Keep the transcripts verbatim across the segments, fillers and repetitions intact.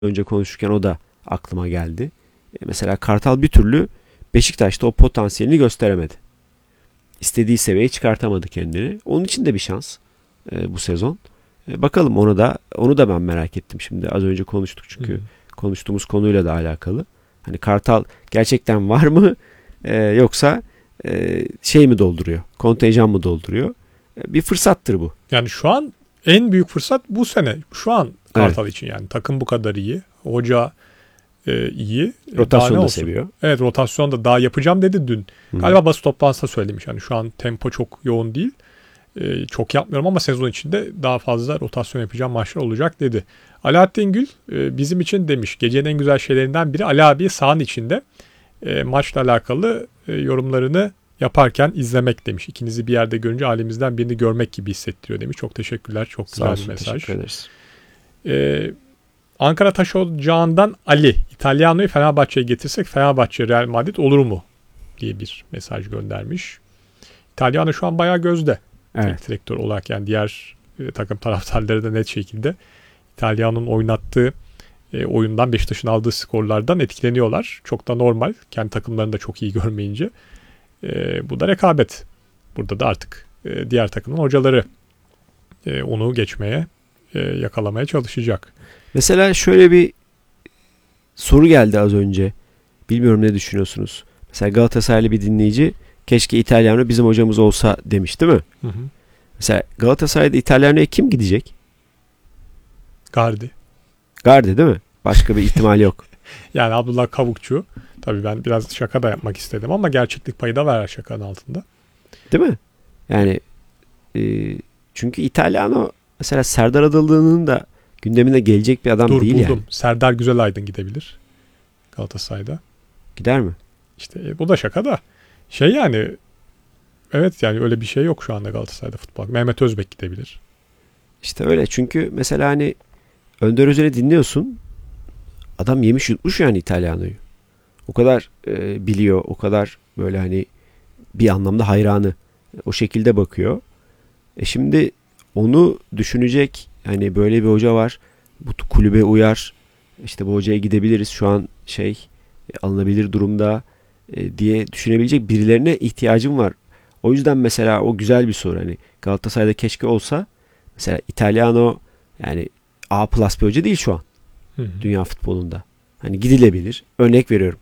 önce konuşurken o da aklıma geldi. E, mesela Kartal bir türlü Beşiktaş'ta o potansiyelini gösteremedi. İstediği seviyeye çıkartamadı kendini. Onun için de bir şans e, bu sezon. E, bakalım onu da onu da ben merak ettim şimdi. Az önce konuştuk çünkü hmm. konuştuğumuz konuyla da alakalı. Hani Kartal gerçekten var mı e, yoksa e, şey mi dolduruyor? Kontenjan mı dolduruyor? E, bir fırsattır bu. Yani şu an en büyük fırsat bu sene. Şu an Kartal evet. için yani takım bu kadar iyi. Hoca e, iyi. Rotasyonu da seviyor. Evet, rotasyon da daha yapacağım dedi dün. Hı. Galiba basın toplantısında söylemiş. Yani şu an tempo çok yoğun değil. E, çok yapmıyorum ama sezon içinde daha fazla rotasyon yapacağım maçlar olacak dedi. Alaaddin Gül e, bizim için demiş. Gecenin en güzel şeylerinden biri Ali abi sahanın içinde e, maçla alakalı e, yorumlarını yaparken izlemek demiş. İkinizi bir yerde görünce ailemizden birini görmek gibi hissettiriyor demiş. Çok teşekkürler. Çok güzel Sağ olsun, bir mesaj. Teşekkür ederiz. Ee, Ankara Taş Ocağı'ndan Ali, İtalyano'yu Fenerbahçe'ye getirsek Fenerbahçe Real Madrid olur mu diye bir mesaj göndermiş. İtalyano şu an bayağı gözde. Evet. Direktör olarak yani diğer e, takım taraftarları da net şekilde İtalyano'nun oynattığı e, oyundan Beşiktaş'ın aldığı skorlardan etkileniyorlar. Çok da normal. Kendi takımlarını da çok iyi görmeyince. E, bu da rekabet. Burada da artık e, diğer takımın hocaları e, onu geçmeye yakalamaya çalışacak. Mesela şöyle bir soru geldi az önce. Bilmiyorum ne düşünüyorsunuz? Mesela Galatasaraylı bir dinleyici keşke İtalyano bizim hocamız olsa demiş değil mi? Hı hı. Mesela Galatasaray'da İtalyano'ya kim gidecek? Gardi. Gardi değil mi? Başka bir ihtimal yok. Yani Abdullah Kavukçu. Tabii ben biraz şaka da yapmak istedim ama gerçeklik payı da var şakanın altında. Değil mi? Yani e, çünkü İtalyano mesela Serdar Adalı'nın da gündemine gelecek bir adam Dur, değil buldum. yani. Serdar Güzelaydın gidebilir Galatasaray'da. Gider mi? İşte e, bu da şaka da. Şey yani evet yani öyle bir şey yok şu anda Galatasaray'da futbol. Mehmet Özbek gidebilir. İşte öyle çünkü mesela hani Önder Özel'i dinliyorsun. Adam yemiş yutmuş yani İtalyano'yu. O kadar e, biliyor. O kadar böyle hani bir anlamda hayranı. O şekilde bakıyor. E şimdi onu düşünecek hani böyle bir hoca var. Bu kulübe uyar. İşte bu hocaya gidebiliriz. Şu an şey e, alınabilir durumda e, diye düşünebilecek birilerine ihtiyacım var. O yüzden mesela o güzel bir soru. Hani Galatasaray'da keşke olsa mesela İtalyano yani A plus bir hoca değil şu an. Hı hı. Dünya futbolunda. Hani gidilebilir. Örnek veriyorum.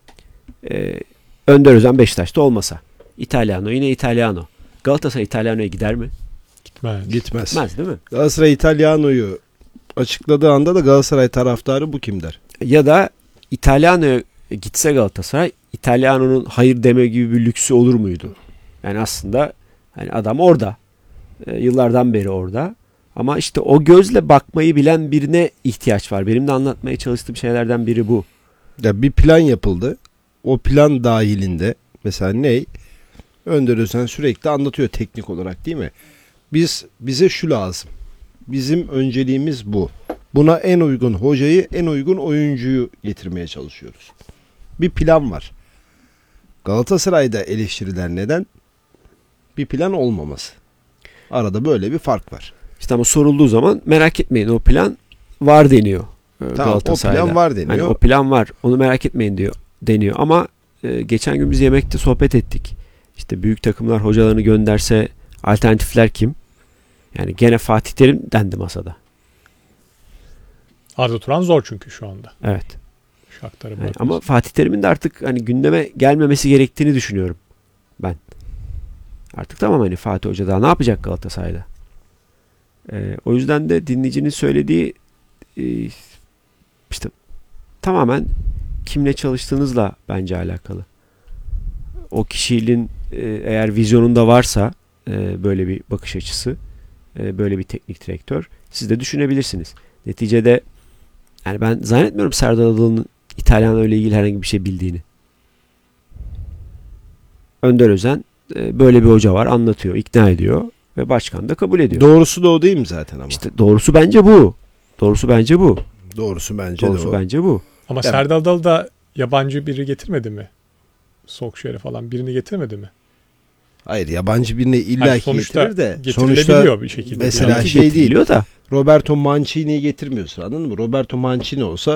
Ee, Önder Özen Beşiktaş'ta olmasa. İtalyano yine İtalyano. Galatasaray İtalyano'ya gider mi? Gitmez. Gitmez. Gitmez değil mi? Galatasaray İtalyano'yu açıkladığı anda da Galatasaray taraftarı bu kim der? Ya da İtalyano'ya gitse Galatasaray İtalyano'nun hayır deme gibi bir lüksü olur muydu? Yani aslında hani adam orada. E, yıllardan beri orada. Ama işte o gözle bakmayı bilen birine ihtiyaç var. Benim de anlatmaya çalıştığım şeylerden biri bu. Ya bir plan yapıldı. O plan dahilinde mesela ne? Önder Özen sürekli anlatıyor teknik olarak değil mi? Biz bize şu lazım. Bizim önceliğimiz bu. Buna en uygun hocayı, en uygun oyuncuyu getirmeye çalışıyoruz. Bir plan var. Galatasaray'da eleştiriler neden? Bir plan olmaması. Arada böyle bir fark var. İşte ama sorulduğu zaman merak etmeyin o plan var deniyor. Tamam, Galatasaray'da. O plan var deniyor. Hani o plan var. Onu merak etmeyin diyor deniyor. Ama e, geçen gün biz yemekte sohbet ettik. İşte büyük takımlar hocalarını gönderse alternatifler kim? Yani gene Fatih Terim dendi masada. Arda Turan zor çünkü şu anda. Evet. Yani ama Fatih Terim'in de artık hani gündeme gelmemesi gerektiğini düşünüyorum ben. Artık tamam hani Fatih Hoca daha ne yapacak Galatasaray'da? Ee, o yüzden de dinleyicinin söylediği e, işte tamamen kimle çalıştığınızla bence alakalı. O kişinin e, eğer vizyonunda varsa e, böyle bir bakış açısı, e, böyle bir teknik direktör, siz de düşünebilirsiniz. Neticede yani ben zannetmiyorum Serdar Adalı'nın İtalyan ile ilgili herhangi bir şey bildiğini. Önder Özen e, böyle bir hoca var, anlatıyor, ikna ediyor ve başkan da kabul ediyor. Doğrusu da o değil mi zaten ama? İşte doğrusu bence bu. Doğrusu bence bu. Doğrusu bence Doğrusu de o. bence bu. Ama evet. Serdar Adalı da yabancı biri getirmedi mi? Solskjaer'i falan birini getirmedi mi? Hayır, yabancı birine illa Yani ki sonuçta getirir de getirilebiliyor sonuçta bir şekilde. mesela Belki şey değil. getiriliyor da Roberto Mancini'yi getirmiyorsun, anladın mı? Roberto Mancini olsa